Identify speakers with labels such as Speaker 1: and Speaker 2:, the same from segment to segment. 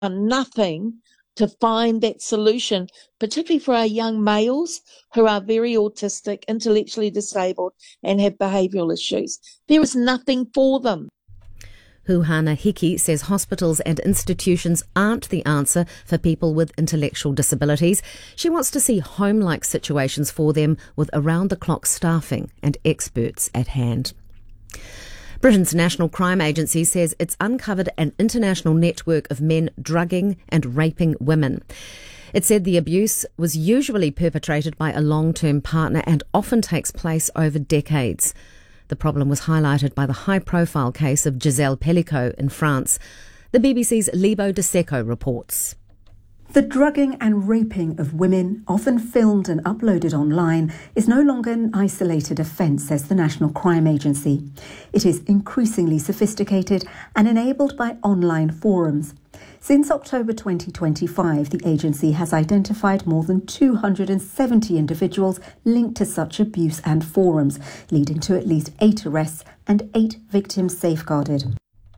Speaker 1: nothing to find that solution, particularly for our young males who are very autistic, intellectually disabled, and have behavioural issues. There is nothing for them.
Speaker 2: Huhana Hiki says hospitals and institutions aren't the answer for people with intellectual disabilities. She wants to see home-like situations for them with around-the-clock staffing and experts at hand. Britain's National Crime Agency says it's uncovered an international network of men drugging and raping women. It said the abuse was usually perpetrated by a long-term partner and often takes place over decades. The problem was highlighted by the high-profile case of Gisèle Pellicot in France. The BBC's Lebo De Secco reports.
Speaker 3: The drugging and raping of women, often filmed and uploaded online, is no longer an isolated offence, says the National Crime Agency. It is increasingly sophisticated and enabled by online forums. Since October 2025, the agency has identified more than 270 individuals linked to such abuse and forums, leading to at least 8 arrests and 8 victims safeguarded.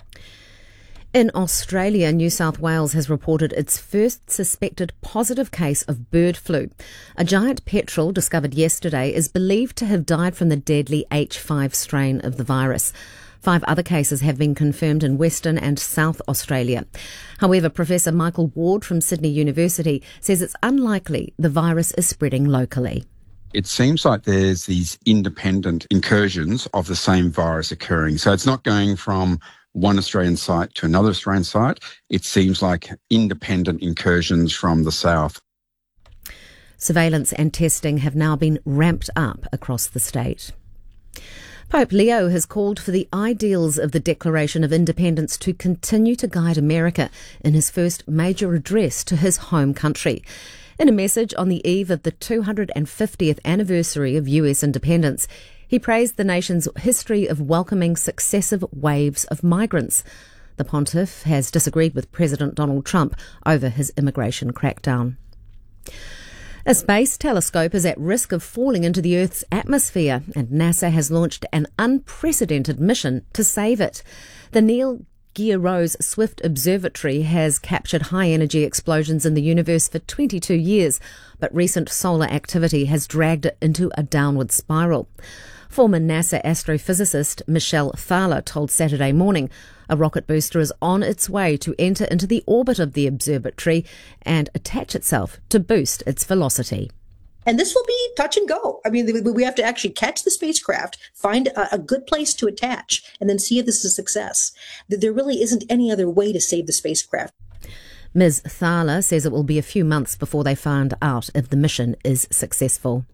Speaker 2: In Australia, New South Wales has reported its first suspected positive case of bird flu. A giant petrel discovered yesterday is believed to have died from the deadly H5 strain of the virus. 5 other cases have been confirmed in Western and South Australia. However, Professor Michael Ward from Sydney University says it's unlikely the virus is spreading locally.
Speaker 4: It seems like there's these independent incursions of the same virus occurring. So it's not going from one Australian site to another Australian site. It seems like independent incursions from the south.
Speaker 2: Surveillance and testing have now been ramped up across the state. Pope Leo has called for the ideals of the Declaration of Independence to continue to guide America in his first major address to his home country. In a message on the eve of the 250th anniversary of US independence, he praised the nation's history of welcoming successive waves of migrants. The pontiff has disagreed with President Donald Trump over his immigration crackdown. A space telescope is at risk of falling into the Earth's atmosphere, and NASA has launched an unprecedented mission to save it. The Neil Gehrose Swift Observatory has captured high-energy explosions in the universe for 22 years, but recent solar activity has dragged it into a downward spiral. Former NASA astrophysicist Michelle Thaler told Saturday Morning a rocket booster is on its way to enter into the orbit of the observatory and attach itself to boost its velocity.
Speaker 5: And this will be touch and go. I mean, we have to actually catch the spacecraft, find a good place to attach, and then see if this is a success. There really isn't any other way to save the spacecraft.
Speaker 2: Ms. Thaler says it will be a few months before they find out if the mission is successful.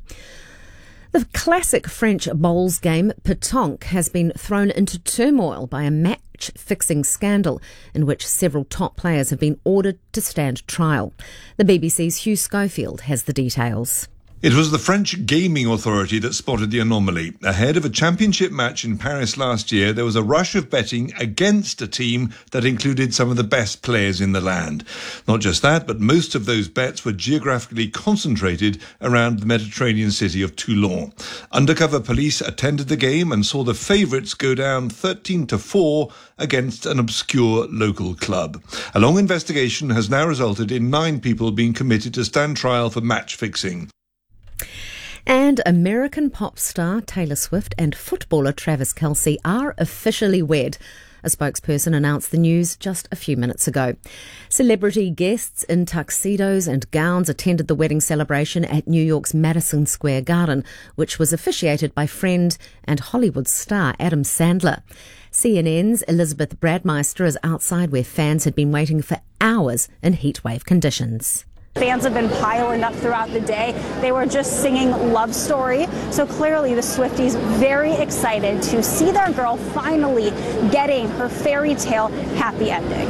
Speaker 2: The classic French bowls game pétanque has been thrown into turmoil by a match-fixing scandal in which several top players have been ordered to stand trial. The BBC's Hugh Schofield has the details.
Speaker 6: It was the French Gaming Authority that spotted the anomaly. Ahead of a championship match in Paris last year, there was a rush of betting against a team that included some of the best players in the land. Not just that, but most of those bets were geographically concentrated around the Mediterranean city of Toulon. Undercover police attended the game and saw the favourites go down 13-4 against an obscure local club. A long investigation has now resulted in 9 people being committed to stand trial for match fixing.
Speaker 2: And American pop star Taylor Swift and footballer Travis Kelce are officially wed. A spokesperson announced the news just a few minutes ago. Celebrity guests in tuxedos and gowns attended the wedding celebration at New York's Madison Square Garden, which was officiated by friend and Hollywood star Adam Sandler. CNN's Elizabeth Bradmeister is outside where fans had been waiting for hours in heatwave conditions.
Speaker 7: Fans have been piling up throughout the day. They were just singing Love Story. So clearly the Swifties very excited to see their girl finally getting her fairy tale happy ending.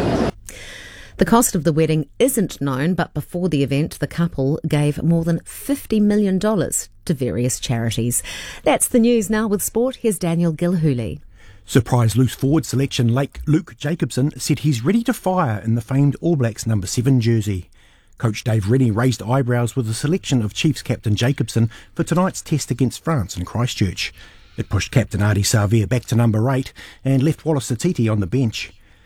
Speaker 2: The cost of the wedding isn't known, but before the event, the couple gave more than $50 million to various charities. That's the news. Now with sport, here's Daniel Gilhooly.
Speaker 8: Surprise loose forward selection Luke Jacobson said he's ready to fire in the famed All Blacks number 7 jersey. Coach Dave Rennie raised eyebrows with the selection of Chiefs captain Jacobson for tonight's test against France in Christchurch. It pushed captain Ardie Savea back to number 8 and left Wallace Satiti on the bench.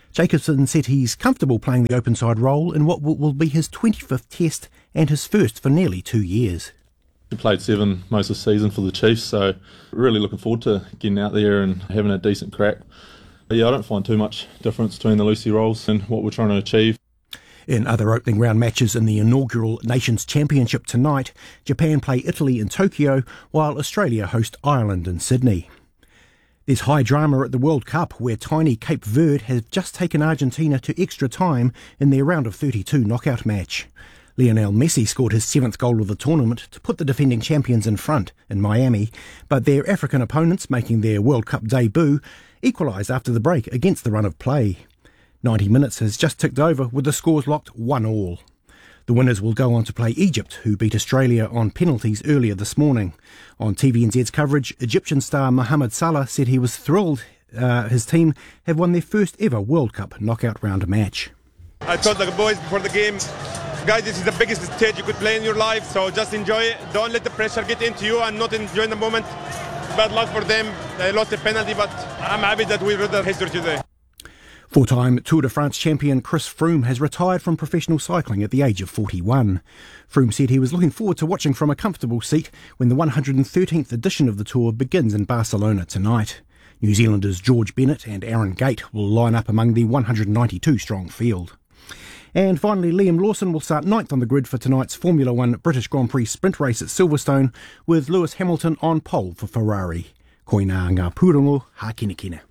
Speaker 8: Jacobson said he's comfortable playing the open side role in what will be his 25th test and his first for nearly 2 years.
Speaker 9: We played 7 most of the season for the Chiefs, so really looking forward to getting out there and having a decent crack. But yeah, I don't find too much difference between the Lucy roles and what we're trying to achieve.
Speaker 8: In other opening round matches in the inaugural Nations Championship tonight, Japan play Italy in Tokyo, while Australia host Ireland in Sydney. There's high drama at the World Cup, where tiny Cape Verde have just taken Argentina to extra time in their round of 32 knockout match. Lionel Messi scored his 7th goal of the tournament to put the defending champions in front in Miami, but their African opponents, making their World Cup debut, equalised after the break against the run of play. 90 minutes has just ticked over with the scores locked 1-1. The winners will go on to play Egypt, who beat Australia on penalties earlier this morning. On TVNZ's coverage, Egyptian star Mohamed Salah said he was thrilled his team have won their first ever World Cup knockout round match.
Speaker 10: I told the boys before the game, guys, this is the biggest stage you could play in your life, so just enjoy it. Don't let the pressure get into you and not enjoy the moment. Bad luck for them. They lost a penalty, but I'm happy that we wrote the history today.
Speaker 8: Four-time Tour de France champion Chris Froome has retired from professional cycling at the age of 41. Froome said he was looking forward to watching from a comfortable seat when the 113th edition of the Tour begins in Barcelona tonight. New Zealanders George Bennett and Aaron Gate will line up among the 192-strong field. And finally, Liam Lawson will start 9th on the grid for tonight's Formula 1 British Grand Prix sprint race at Silverstone, with Lewis Hamilton on pole for Ferrari. Koina ngā pūrongo, hākinekina.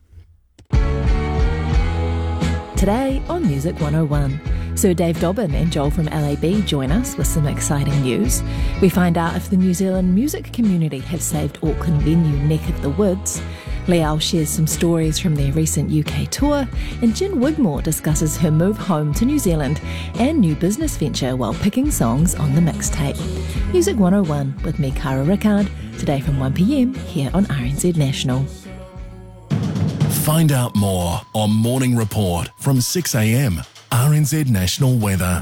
Speaker 11: Today on Music 101, Sir Dave Dobbin and Joel from LAB join us with some exciting news. We find out if the New Zealand music community have saved Auckland venue Neck of the Woods. Liao shares some stories from their recent UK tour, and Jen Wigmore discusses her move home to New Zealand and new business venture while picking songs on the mixtape. Music 101 with me, Cara Rickard, today from 1pm here on RNZ National.
Speaker 12: Find out more on Morning Report from 6am, RNZ National Weather.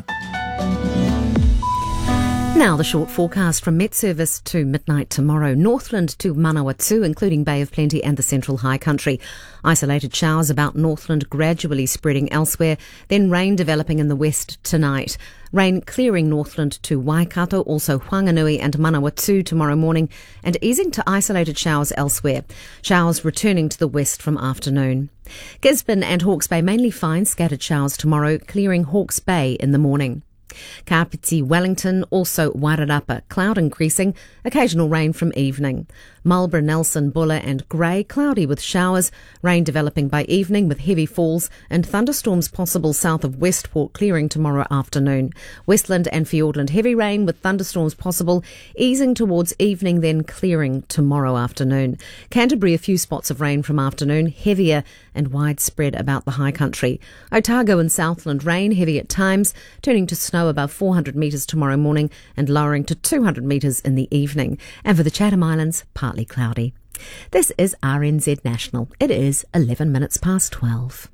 Speaker 2: Now the short forecast from Met Service to midnight tomorrow. Northland to Manawatu, including Bay of Plenty and the Central High Country. Isolated showers about Northland, gradually spreading elsewhere. Then rain developing in the west tonight. Rain clearing Northland to Waikato, also Whanganui and Manawatu tomorrow morning, and easing to isolated showers elsewhere. Showers returning to the west from afternoon. Gisborne and Hawke's Bay mainly fine, scattered showers tomorrow, clearing Hawke's Bay in the morning. Kapiti, Wellington, also Wairarapa, cloud increasing, occasional rain from evening. Marlborough, Nelson, Buller and Grey, cloudy with showers, rain developing by evening with heavy falls and thunderstorms possible south of Westport, clearing tomorrow afternoon. Westland and Fiordland, heavy rain with thunderstorms possible, easing towards evening then clearing tomorrow afternoon. Canterbury, a few spots of rain from afternoon, heavier and widespread about the high country. Otago and Southland, rain heavy at times, turning to snow above 400 metres tomorrow morning and lowering to 200 metres in the evening. And for the Chatham Islands, partly cloudy. This is RNZ National. It is 11 minutes past 12.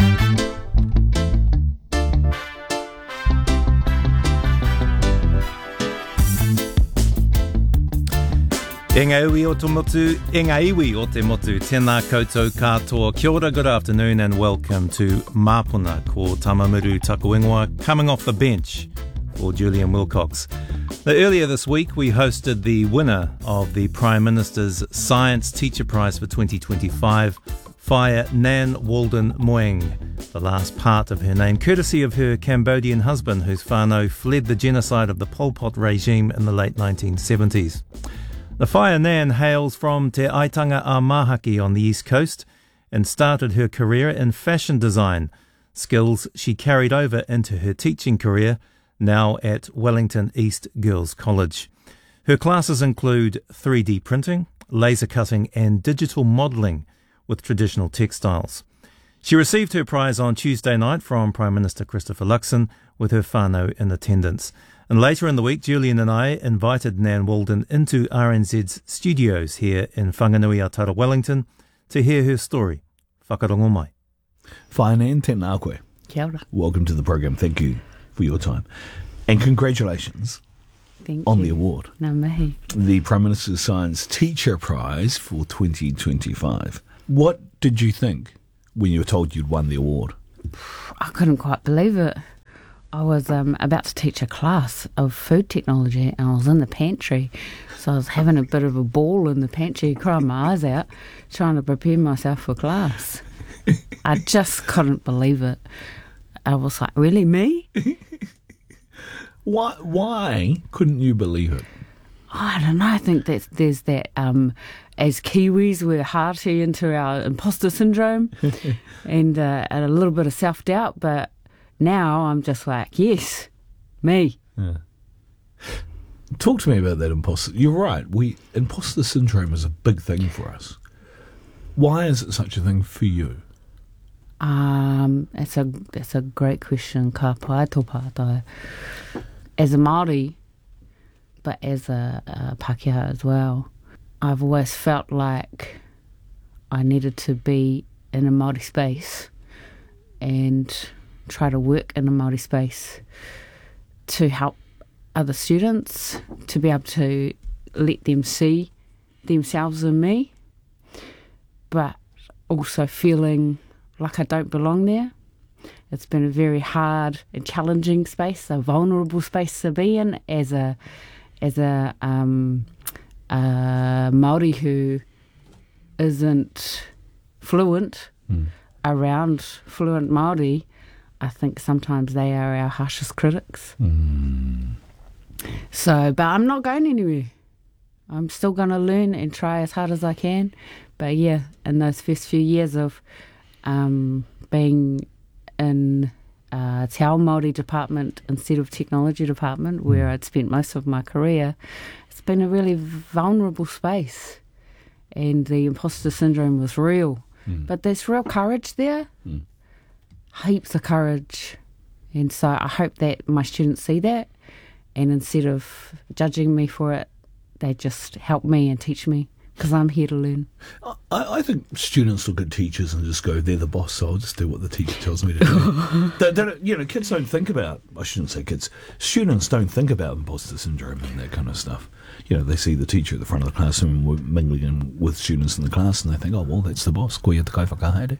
Speaker 13: E ngā iwi o te motu, e ngā iwi o te motu, tēnā koutou katoa. Kia ora, good afternoon and welcome to Māpuna ko Tamamiru Takuingoa, coming off the bench for Julian Wilcox. Now, earlier this week we hosted the winner of the Prime Minister's Science Teacher Prize for 2025, Whaia Nan Walden Moeng, the last part of her name, courtesy of her Cambodian husband whose whānau fled the genocide of the Pol Pot regime in the late 1970s. The Whaia Nan hails from Te Aitanga a Mahaki on the East Coast and started her career in fashion design, skills she carried over into her teaching career, now at Wellington East Girls College. Her classes include 3D printing, laser cutting and digital modelling with traditional textiles. She received her prize on Tuesday night from Prime Minister Christopher Luxon with her whānau in attendance. And later in the week, Julian and I invited Nan Walden into RNZ's studios here in Whanganui-a-Tara, Wellington, to hear her story. Whakarongo mai.
Speaker 14: Whaia Nan, tēnā koe.
Speaker 15: Kia ora.
Speaker 14: Welcome to the program. Thank you for your time. And congratulations on the award.
Speaker 15: Ngā mihi.
Speaker 14: The Prime Minister's Science Teacher Prize for 2025. What did you think when you were told you'd won the award?
Speaker 15: I couldn't quite believe it. I was about to teach a class of food technology, and I was in the pantry. So I was having a bit of a ball in the pantry, crying my eyes out, trying to prepare myself for class. I just couldn't believe it. I was like, really, me?
Speaker 14: Why couldn't you believe it?
Speaker 15: I don't know. I think there's that, as Kiwis, we're hearty into our imposter syndrome and a little bit of self-doubt, but now I'm just like, yes, me.
Speaker 14: Yeah. Talk to me about that imposter. You're right. Imposter syndrome is a big thing for us. Why is it such a thing for you?
Speaker 15: That's a great question. Ka pai tō pātai. As a Māori, but as a Pākehā as well, I've always felt like I needed to be in a Māori space and try to work in a Māori space to help other students, to be able to let them see themselves in me, but also feeling like I don't belong there. It's been a very hard and challenging space, a vulnerable space to be in as a Māori who isn't fluent around fluent Māori. I think sometimes they are our harshest critics. So, but I'm not going anywhere. I'm still going to learn and try as hard as I can. But yeah, in those first few years of being in Te Ao Māori department instead of technology department, where I'd spent most of my career, it's been a really vulnerable space. And the imposter syndrome was real. But there's real courage there. Heaps of courage. And so I hope that my students see that, and instead of judging me for it, they just help me and teach me, because I'm here to learn.
Speaker 14: I think students look at teachers and just go, they're the boss, so I'll just do what the teacher tells me to do. Kids don't think about, I shouldn't say kids, students don't think about imposter syndrome and that kind of stuff. They see the teacher at the front of the classroom mingling with students in the class, and they think, oh, well, that's the boss. Koia te kai whakahaere.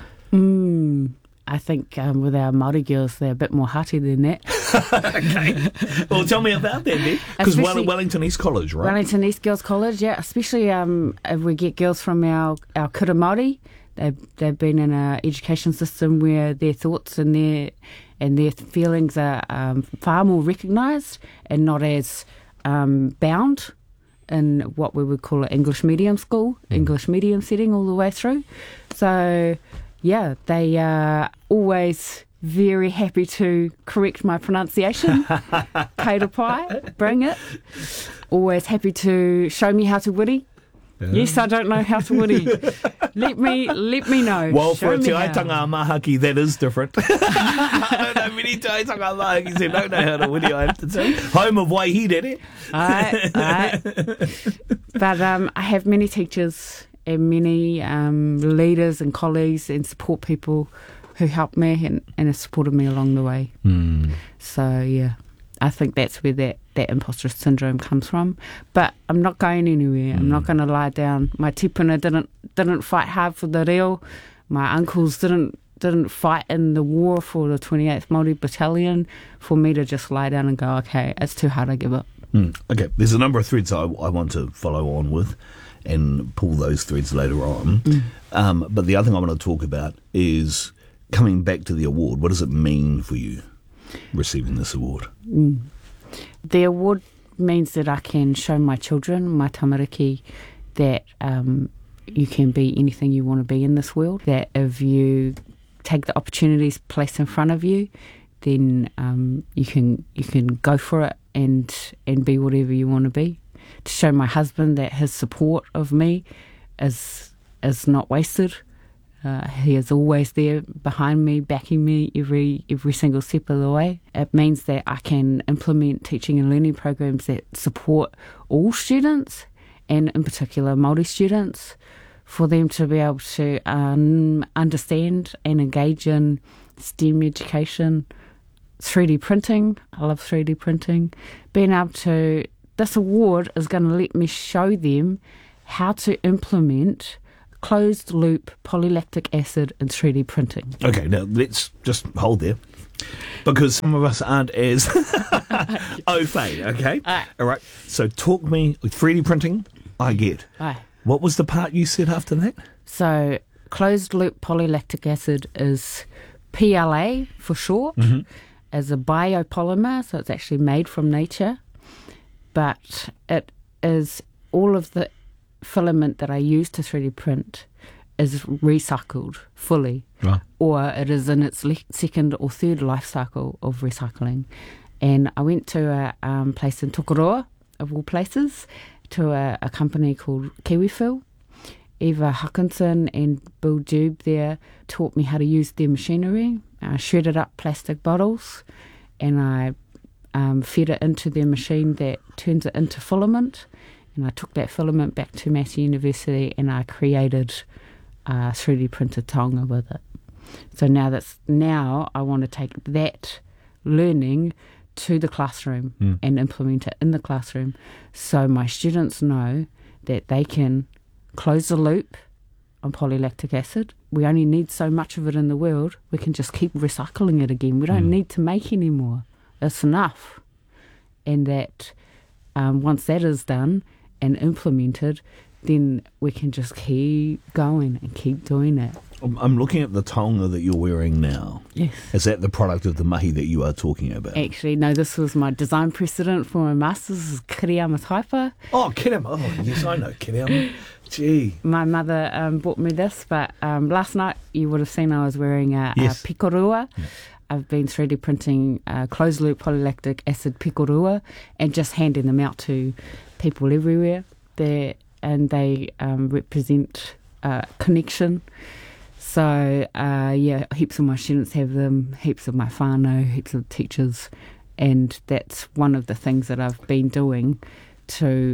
Speaker 15: I think with our Māori girls, they're a bit more hearty than that.
Speaker 14: Okay. Well, tell me about that then. Because Wellington East College, right?
Speaker 15: Wellington East Girls College, yeah. Especially if we get girls from our kura Māori, they've been in an education system where their thoughts and their feelings are far more recognised and not as bound in what we would call an English medium school, English medium setting all the way through. So, yeah, they are always very happy to correct my pronunciation. Kei pai, bring it. Always happy to show me how to wiri. Yeah. Yes, I don't know how to wiri. Let me know.
Speaker 14: Well, show for a Te Aitanga Mahaki, that is different. I don't know many Te Aitanga Mahakis who don't know how to wiri, I have to say. Home of Waihirere.
Speaker 15: Aye. But I have many teachers and many leaders and colleagues and support people who helped me and have supported me along the way. So, yeah, I think that's where that imposter syndrome comes from. But I'm not going anywhere. I'm not going to lie down. My tipuna didn't fight hard for the reo. My uncles didn't fight in the war for the 28th Māori Battalion for me to just lie down and go, okay, it's too hard, I give up.
Speaker 14: Okay, there's a number of threads I want to follow on with and pull those threads later on. But the other thing I want to talk about is coming back to the award. What does it mean for you receiving this award?
Speaker 15: The award means that I can show my children, my tamariki, that you can be anything you want to be in this world, that if you take the opportunities placed in front of you, then you can go for it and be whatever you want to be. To show my husband that his support of me is not wasted. He is always there behind me, backing me every single step of the way. It means that I can implement teaching and learning programs that support all students, and in particular Māori students, for them to be able to understand and engage in STEM education, 3D printing. I love 3D printing. Being able to, this award is going to let me show them how to implement closed loop polylactic acid and 3D printing.
Speaker 14: Okay, now let's just hold there. Because some of us aren't as au fait, okay? All right. So talk me, 3D printing, I get. What was the part you said after that?
Speaker 15: So closed loop polylactic acid is PLA for short, as a biopolymer, so it's actually made from nature. But it is all of the filament that I use to 3D print is recycled fully, or it is in its second or third life cycle of recycling. And I went to a place in Tokoroa, of all places, to a company called KiwiFill. Eva Hutchinson and Bill Dube there taught me how to use their machinery. I shredded up plastic bottles and I fed it into their machine that turns it into filament. And I took that filament back to Massey University and I created 3D printed taonga with it. So now I want to take that learning to the classroom and implement it in the classroom, so my students know that they can close the loop on polylactic acid. We only need so much of it in the world. We can just keep recycling it again. We don't need to make any more. It's enough. And that once that is done and implemented, then we can just keep going and keep doing it.
Speaker 14: I'm looking at the taonga that you're wearing now.
Speaker 15: Yes.
Speaker 14: Is that the product of the mahi that you are talking about?
Speaker 15: Actually, no, this was my design precedent for my master's. This is Kiriyama Taipa.
Speaker 14: Oh, Kiriyama. Oh, yes, I know Kiriyama. Gee.
Speaker 15: My mother bought me this, but last night you would have seen I was wearing a pikorua. Yeah. I've been 3D printing closed-loop polylactic acid pikorua and just handing them out to people everywhere. They represent connection. So, heaps of my students have them, heaps of my whānau, heaps of teachers, and that's one of the things that I've been doing to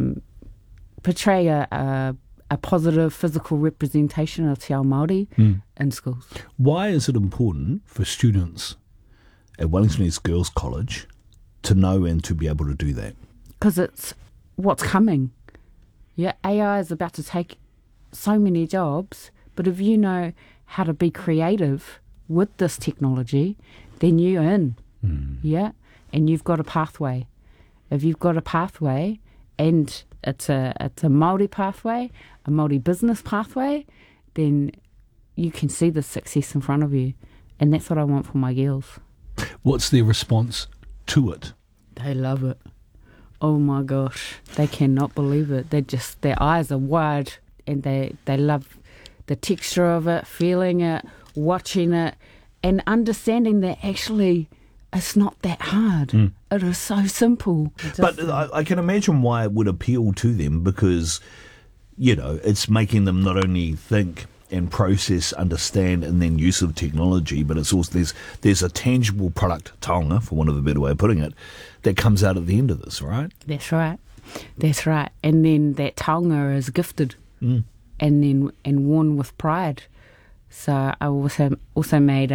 Speaker 15: portray a positive physical representation of te ao Māori in schools.
Speaker 14: Why is it important for students at Wellington East Girls College to know and to be able to do that?
Speaker 15: Because it's what's coming. Yeah, AI is about to take so many jobs, but if you know how to be creative with this technology, then you're in. Yeah, and you've got a pathway. If you've got a pathway, and it's a Māori pathway, a Māori business pathway, then you can see the success in front of you, and that's what I want for my girls.
Speaker 14: What's their response to it?
Speaker 15: They love it. Oh my gosh, they cannot believe it. Their eyes are wide, and they love the texture of it, feeling it, watching it, and understanding that actually it's not that hard. It is so simple.
Speaker 14: But I can imagine why it would appeal to them, because, you know, it's making them not only think and process, understand, and then use of technology, but it's also there's a tangible product, taonga, for want of a better way of putting it, that comes out at the end of this, right?
Speaker 15: That's right. That's right. And then that taonga is gifted and worn with pride. So I also made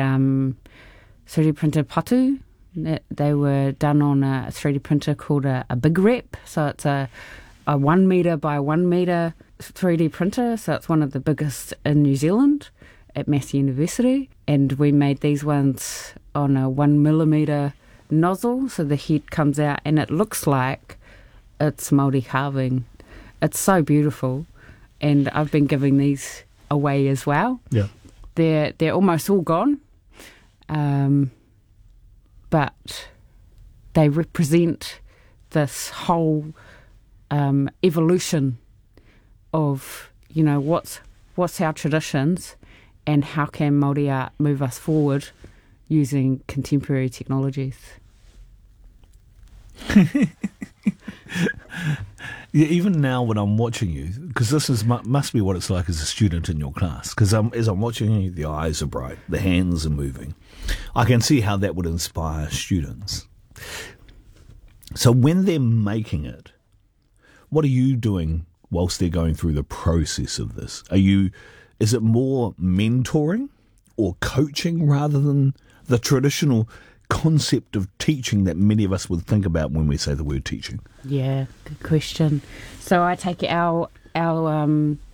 Speaker 15: 3D printed patu. They were done on a 3D printer called a Big Rep. So it's a 1 metre by 1 metre 3D printer. So it's one of the biggest in New Zealand at Massey University. And we made these ones on a 1 millimetre nozzle. So the head comes out and it looks like it's Māori carving. It's so beautiful. And I've been giving these away as well.
Speaker 14: Yeah.
Speaker 15: They're almost all gone. But they represent this whole evolution of, you know, what's our traditions and how can Māori art move us forward using contemporary technologies.
Speaker 14: Yeah, even now when I'm watching you, because this must be what it's like as a student in your class, because as I'm watching you, the eyes are bright, the hands are moving. I can see how that would inspire students. So when they're making it, what are you doing whilst they're going through the process of this? Is it more mentoring or coaching rather than the traditional concept of teaching that many of us would think about when we say the word teaching?
Speaker 15: Yeah, good question. So I take our what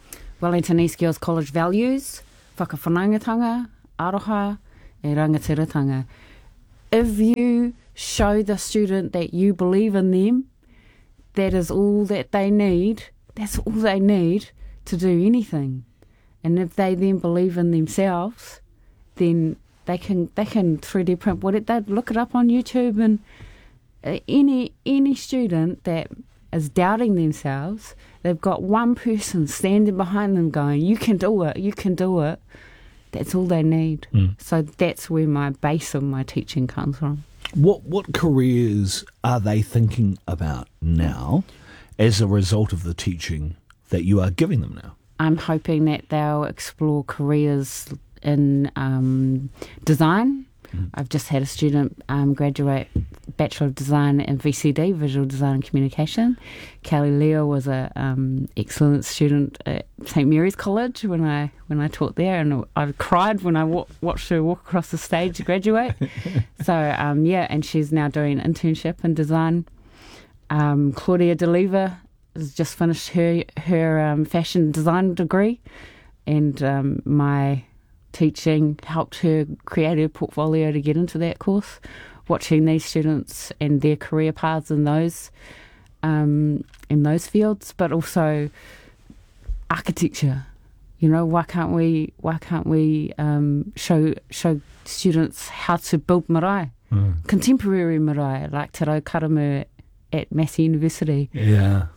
Speaker 15: Wellington East Girls College values, whakawhanaungatanga, aroha, e rangatiratanga. If you show the student that you believe in them, that is all that they need. That's all they need to do anything. And if they then believe in themselves, then they can 3D print they look it up on YouTube. And any student that is doubting themselves, they've got one person standing behind them going, "You can do it. You can do it." That's all they need. So that's where my base of my teaching comes from.
Speaker 14: What careers are they thinking about now as a result of the teaching that you are giving them now?
Speaker 15: I'm hoping that they'll explore careers in design. I've just had a student graduate Bachelor of Design in VCD, Visual Design and Communication. Kelly Leo was a excellent student at St Mary's College when I taught there, and I cried when I watched her walk across the stage to graduate. So and she's now doing an internship in design. Claudia DeLeva has just finished her fashion design degree, and my teaching helped her create her portfolio to get into that course. Watching these students and their career paths in those fields, but also architecture. You know, why can't we show students how to build marae, contemporary marae, like Te Rau Karamu at Massey University.
Speaker 14: Yeah.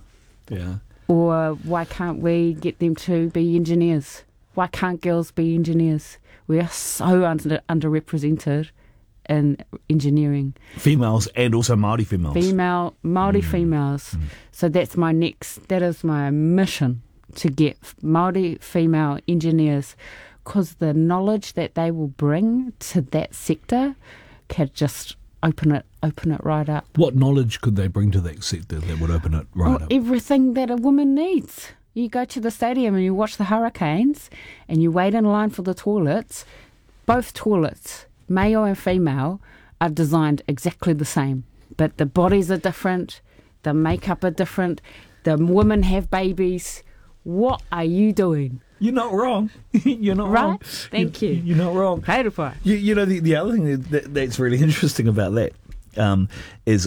Speaker 15: Or why can't we get them to be engineers? Why can't girls be engineers? We are so underrepresented in engineering.
Speaker 14: Females and also Māori females.
Speaker 15: Māori females. So that is my mission, to get Māori female engineers, because the knowledge that they will bring to that sector can just open it right up.
Speaker 14: What knowledge could they bring to that sector that would open it right up?
Speaker 15: Everything that a woman needs. You go to the stadium and you watch the Hurricanes and you wait in line for the toilets. Both toilets, male and female, are designed exactly the same. But the bodies are different, the makeup are different, the women have babies. What are you doing?
Speaker 14: You're not wrong. You're not
Speaker 15: right?
Speaker 14: wrong.
Speaker 15: Thank you.
Speaker 14: You're not wrong. You know, the other thing that's really interesting about that is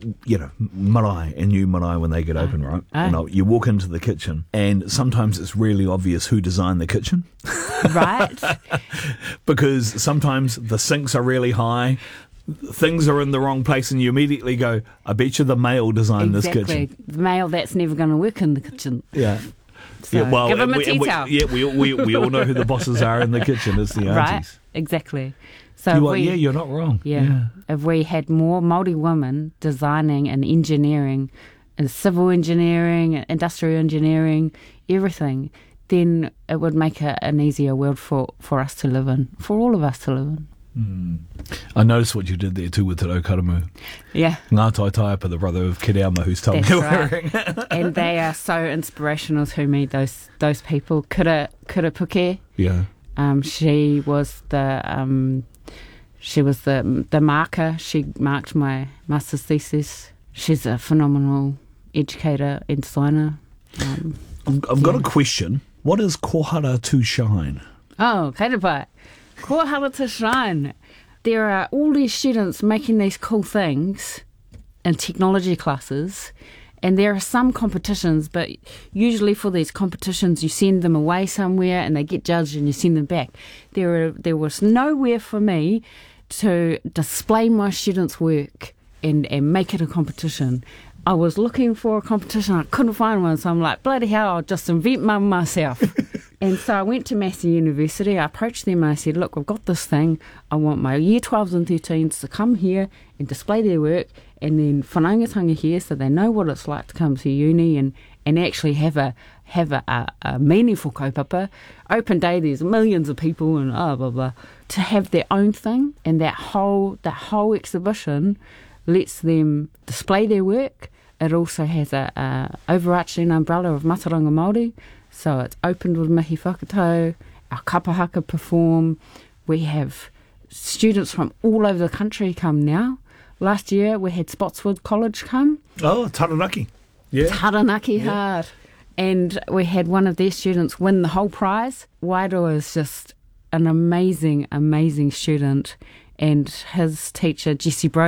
Speaker 14: marae and new marae when they get open, right? You walk into the kitchen and sometimes it's really obvious who designed the kitchen.
Speaker 15: Right.
Speaker 14: Because sometimes the sinks are really high, things are in the wrong place, and you immediately go, I bet you the male designed this kitchen.
Speaker 15: The male that's never going to work in the kitchen.
Speaker 14: Yeah.
Speaker 15: So give them a tea towel.
Speaker 14: We all know who the bosses are in the kitchen. It's the aunties.
Speaker 15: Right, exactly. So
Speaker 14: you're not wrong.
Speaker 15: Yeah. If we had more Māori women designing and engineering, and civil engineering, industrial engineering, everything, then it would make an easier world for us to live in, for all of us to live in.
Speaker 14: I noticed what you did there too with Te Rau Karamu.
Speaker 15: Yeah.
Speaker 14: Ngātai Taiapa, the brother of Kireama, who's told me wearing.
Speaker 15: And they are so inspirational to me, those people. Kura Puke.
Speaker 14: Yeah.
Speaker 15: She was the marker. She marked my master's thesis. She's a phenomenal educator and designer.
Speaker 14: I've got a question. What is Kohara to Shine?
Speaker 15: Oh, karepai. Kohara to Shine. There are all these students making these cool things in technology classes, and there are some competitions, but usually for these competitions you send them away somewhere and they get judged and you send them back. There was nowhere for me to display my students' work and make it a competition. I was looking for a competition, I couldn't find one, so I'm like, bloody hell, I'll just invent one myself. And so I went to Massey University, I approached them and I said, look, I've got this thing, I want my year 12s and 13s to come here and display their work, and then whanaungatanga here so they know what it's like to come to uni and actually have a meaningful kaupapa. Open day, there's millions of people and blah, blah, blah. To have their own thing, and that whole exhibition lets them display their work. It also has a overarching umbrella of Mataranga Māori, so it's opened with Mihi Whakatau, our kapahaka perform. We have students from all over the country come now. Last year we had Spotswood College come.
Speaker 14: Oh, Taranaki. Yeah.
Speaker 15: Taranaki hard. And we had one of their students win the whole prize. Wairoa is just an amazing, amazing student. And his teacher, Jessie Bro,